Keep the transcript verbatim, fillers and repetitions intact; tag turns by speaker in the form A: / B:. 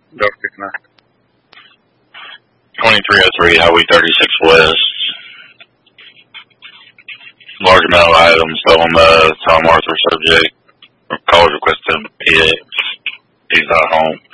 A: Dark Knight.
B: twenty-three oh three Highway thirty-six West. Large amount of items on the Tom Arthur subject. Calls requested P X. He's not home.